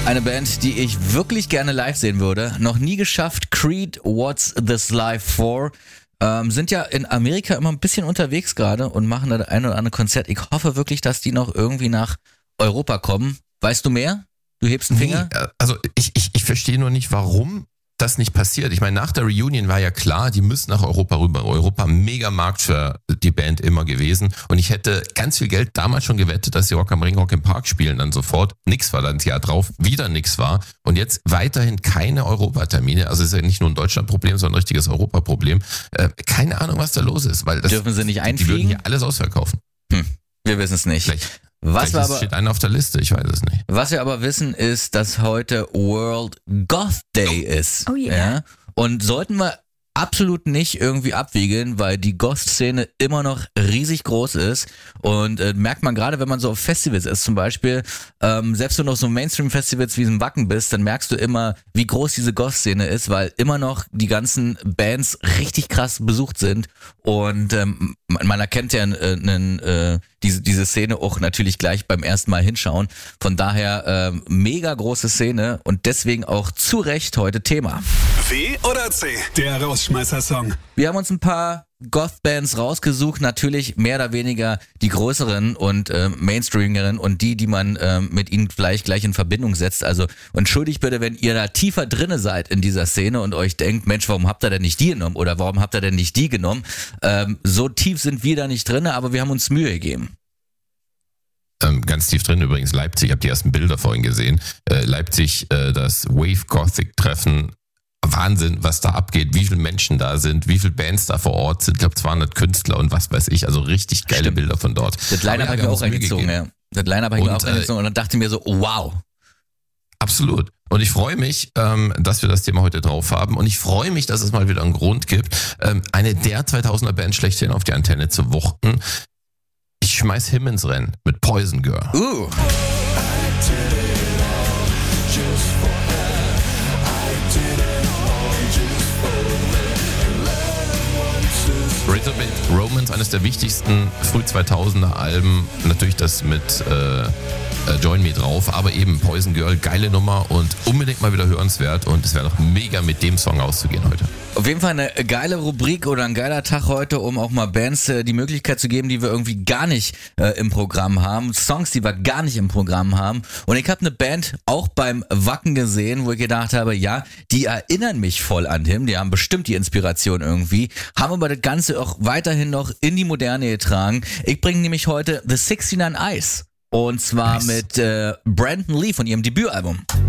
Eine Band, die ich wirklich gerne live sehen würde. Noch nie geschafft. Creed, What's This Life For? Sind ja in Amerika immer ein bisschen unterwegs gerade und machen da ein oder andere Konzert. Ich hoffe wirklich, dass die noch irgendwie nach Europa kommen. Weißt du mehr? Du hebst einen Finger? Nee, also ich verstehe nur nicht, warum das nicht passiert. Ich meine, nach der Reunion war ja klar, die müssen nach Europa rüber. Europa, mega Markt für die Band immer gewesen. Und ich hätte ganz viel Geld damals schon gewettet, dass sie Rock am Ring, Rock im Park spielen dann sofort. Nix war dann das Jahr drauf, wieder nix war. Und jetzt weiterhin keine Europatermine. Also es ist ja nicht nur ein Deutschland-Problem, sondern ein richtiges Europaproblem. Keine Ahnung, was da los ist. Weil das, Dürfen sie nicht einfliegen? Die würden hier alles ausverkaufen. Wir wissen es nicht. Vielleicht steht einer auf der Liste, ich weiß es nicht. Was wir aber wissen, ist, dass heute World Goth Day ist. Oh yeah. Ja? Und sollten wir absolut nicht irgendwie abwiegeln, weil die Goth-Szene immer noch riesig groß ist und merkt man gerade, wenn man so auf Festivals ist zum Beispiel, selbst wenn du auf so Mainstream-Festivals wie im Wacken bist, dann merkst du immer, wie groß diese Goth-Szene ist, weil immer noch die ganzen Bands richtig krass besucht sind und man erkennt ja diese Szene auch natürlich gleich beim ersten Mal hinschauen. Von daher mega große Szene und deswegen auch zu Recht heute Thema. W oder C? Der Rausschmeißer-Song. Wir haben uns ein paar Goth-Bands rausgesucht, natürlich mehr oder weniger die größeren und mainstreamigeren und die man mit ihnen vielleicht gleich in Verbindung setzt. Also entschuldigt bitte, wenn ihr da tiefer drinne seid in dieser Szene und euch denkt, Mensch, warum habt ihr denn nicht die genommen oder warum habt ihr denn nicht die genommen? So tief sind wir da nicht drinne, aber wir haben uns Mühe gegeben. Ganz tief drin übrigens Leipzig, ich habe die ersten Bilder vorhin gesehen. Leipzig, das Wave Gothic Treffen. Wahnsinn, was da abgeht, wie viele Menschen da sind, wie viele Bands da vor Ort sind. Ich glaube 200 Künstler und was weiß ich. Also richtig geile Bilder von dort. Das Line-Up habe ich mir auch reingezogen, ja. Das Line-Up habe ich mir auch reingezogen und dann dachte ich mir so, oh, wow. Absolut. Und ich freue mich, dass wir das Thema heute drauf haben. Und ich freue mich, dass es mal wieder einen Grund gibt, eine der 2000er Bands schlechthin auf die Antenne zu wuchten. Ich schmeiß Him ins Rennen mit Poison Girl. Razorback Romance, eines der wichtigsten Früh-2000er Alben. Natürlich das mit Join Me drauf, aber eben Poison Girl, geile Nummer und unbedingt mal wieder hörenswert. Und es wäre doch mega, mit dem Song auszugehen heute. Auf jeden Fall eine geile Rubrik oder ein geiler Tag heute, um auch mal Bands die Möglichkeit zu geben, die wir irgendwie gar nicht im Programm haben. Songs, die wir gar nicht im Programm haben. Und ich habe eine Band auch beim Wacken gesehen, wo ich gedacht habe, ja, die erinnern mich voll an Him. Die haben bestimmt die Inspiration irgendwie. Haben aber das Ganze auch weiterhin noch in die Moderne getragen. Ich bringe nämlich heute The 69 Eyes. Und zwar mit Brandon Lee von ihrem Debütalbum.